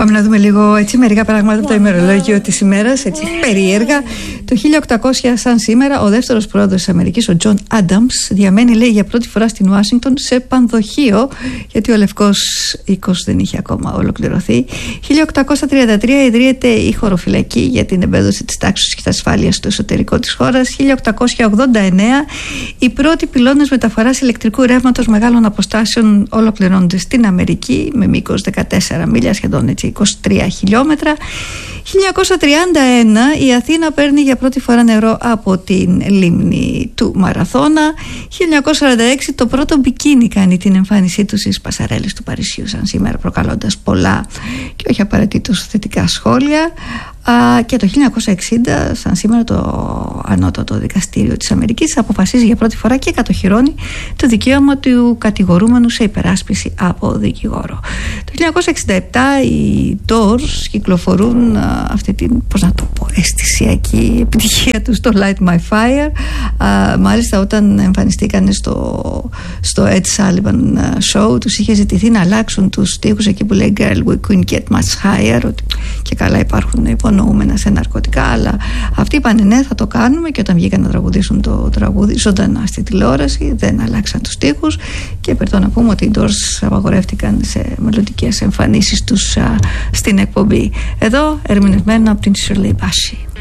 Πάμε να δούμε λίγο έτσι μερικά πράγματα από το ημερολόγιο της ημέρας, έτσι περίεργα. Το 1800 σαν σήμερα ο δεύτερος πρόεδρος της Αμερικής, ο Τζον Άνταμς, διαμένει, λέει, για πρώτη φορά στην Ουάσιγκτον σε πανδοχείο, γιατί ο Λευκός Οίκος δεν είχε ακόμα ολοκληρωθεί. 1833 ιδρύεται η χωροφυλακή για την εμπέδωση της τάξης και της ασφάλειας στο εσωτερικό της χώρας. 1889 οι πρώτοι πυλώνες μεταφοράς ηλεκτρικού ρεύματος μεγάλων αποστάσεων ολοκληρώνονται στην Αμερική με μήκος 14 μίλια, σχεδόν έτσι 23 χιλιόμετρα. 1931 η Αθήνα παίρνει για πρώτη φορά νερό από την λίμνη του Μαραθώνα. 1946 το πρώτο μπικίνι κάνει την εμφάνισή του στις πασαρέλες του Παρισιού σαν σήμερα, προκαλώντας πολλά και όχι απαραίτητος θετικά σχόλια. Και το 1960 σαν σήμερα το ανώτατο δικαστήριο της Αμερικής αποφασίζει για πρώτη φορά και κατοχυρώνει το δικαίωμα του κατηγορούμενου σε υπεράσπιση από δικηγόρο. Το 1967 οι Doors κυκλοφορούν αυτή την, πώς να το πω, αισθησιακή επιτυχία τους, το Light My Fire. Μάλιστα όταν εμφανιστήκαν στο Ed Sullivan Show τους είχε ζητηθεί να αλλάξουν τους στίχους εκεί που λέει Girl we couldn't get much higher, ότι και καλά υπάρχουν υπονοούμενα σε ναρκωτικά, αλλά αυτοί είπαν ναι, θα το κάνουμε, και όταν βγήκαν να τραγουδήσουν το τραγούδι ζωντανά στη τηλεόραση δεν αλλάξαν τους στίχους, και περιττό να πούμε ότι οι Doors απαγορεύτηκαν σε μελλοντικές εμφανίσεις τους στην εκπομπή. Εδώ ερμηνευμένο από την Shirley Bassey.